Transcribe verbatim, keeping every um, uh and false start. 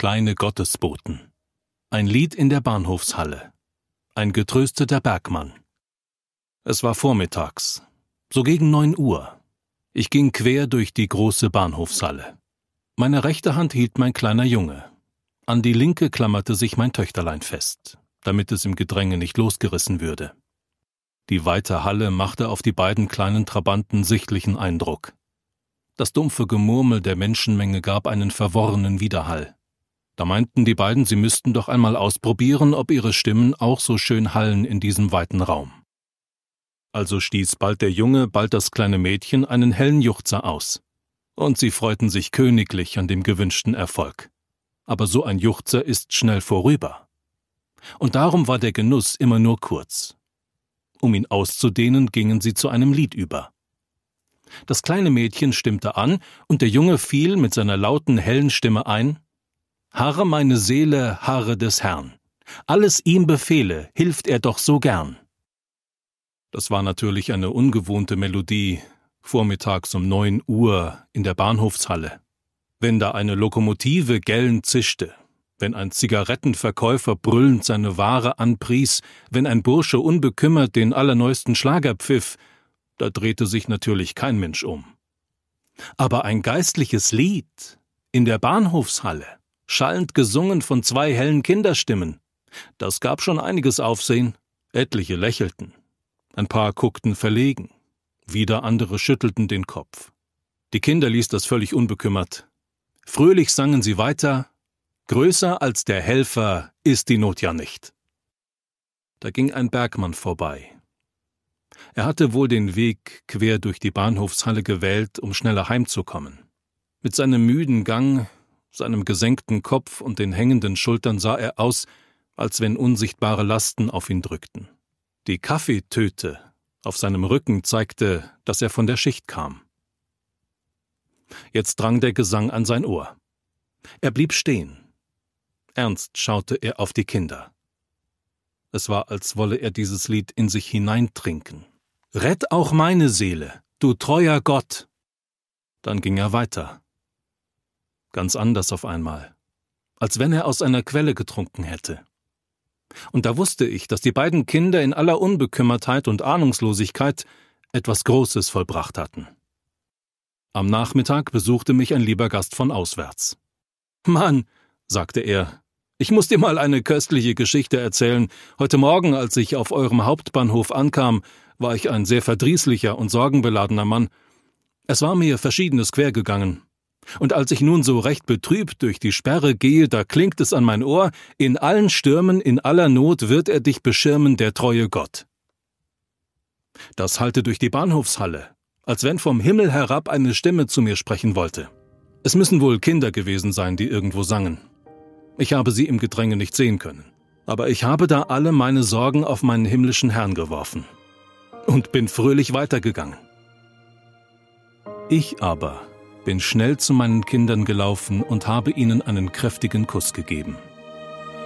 Kleine Gottesboten. Ein Lied in der Bahnhofshalle. Ein getrösteter Bergmann. Es war vormittags, so gegen neun Uhr. Ich ging quer durch die große Bahnhofshalle. Meine rechte Hand hielt mein kleiner Junge. An die linke klammerte sich mein Töchterlein fest, damit es im Gedränge nicht losgerissen würde. Die weite Halle machte auf die beiden kleinen Trabanten sichtlichen Eindruck. Das dumpfe Gemurmel der Menschenmenge gab einen verworrenen Widerhall. Da meinten die beiden, sie müssten doch einmal ausprobieren, ob ihre Stimmen auch so schön hallen in diesem weiten Raum. Also stieß bald der Junge, bald das kleine Mädchen einen hellen Juchzer aus. Und sie freuten sich königlich an dem gewünschten Erfolg. Aber so ein Juchzer ist schnell vorüber. Und darum war der Genuss immer nur kurz. Um ihn auszudehnen, gingen sie zu einem Lied über. Das kleine Mädchen stimmte an, und der Junge fiel mit seiner lauten, hellen Stimme ein: »Harre meine Seele, harre des Herrn. Alles ihm befehle, hilft er doch so gern.« Das war natürlich eine ungewohnte Melodie, vormittags um neun Uhr in der Bahnhofshalle. Wenn da eine Lokomotive gellend zischte, wenn ein Zigarettenverkäufer brüllend seine Ware anpries, wenn ein Bursche unbekümmert den allerneuesten Schlager pfiff, da drehte sich natürlich kein Mensch um. Aber ein geistliches Lied in der Bahnhofshalle, schallend gesungen von zwei hellen Kinderstimmen, das gab schon einiges Aufsehen. Etliche lächelten, ein paar guckten verlegen, wieder andere schüttelten den Kopf. Die Kinder ließ das völlig unbekümmert. Fröhlich sangen sie weiter: »Größer als der Helfer ist die Not ja nicht.« Da ging ein Bergmann vorbei. Er hatte wohl den Weg quer durch die Bahnhofshalle gewählt, um schneller heimzukommen. Mit seinem müden Gang, seinem gesenkten Kopf und den hängenden Schultern sah er aus, als wenn unsichtbare Lasten auf ihn drückten. Die Kaffeetöte auf seinem Rücken zeigte, dass er von der Schicht kam. Jetzt drang der Gesang an sein Ohr. Er blieb stehen. Ernst schaute er auf die Kinder. Es war, als wolle er dieses Lied in sich hineintrinken. »Rett auch meine Seele, du treuer Gott!« Dann ging er weiter. Ganz anders auf einmal, als wenn er aus einer Quelle getrunken hätte. Und da wusste ich, dass die beiden Kinder in aller Unbekümmertheit und Ahnungslosigkeit etwas Großes vollbracht hatten. Am Nachmittag besuchte mich ein lieber Gast von auswärts. »Mann«, sagte er, »ich muss dir mal eine köstliche Geschichte erzählen. Heute Morgen, als ich auf eurem Hauptbahnhof ankam, war ich ein sehr verdrießlicher und sorgenbeladener Mann. Es war mir Verschiedenes quergegangen. Und als ich nun so recht betrübt durch die Sperre gehe, da klingt es an mein Ohr: in allen Stürmen, in aller Not wird er dich beschirmen, der treue Gott. Das hallte durch die Bahnhofshalle, als wenn vom Himmel herab eine Stimme zu mir sprechen wollte. Es müssen wohl Kinder gewesen sein, die irgendwo sangen. Ich habe sie im Gedränge nicht sehen können. Aber ich habe da alle meine Sorgen auf meinen himmlischen Herrn geworfen und bin fröhlich weitergegangen. Ich aber bin schnell zu meinen Kindern gelaufen und habe ihnen einen kräftigen Kuss gegeben.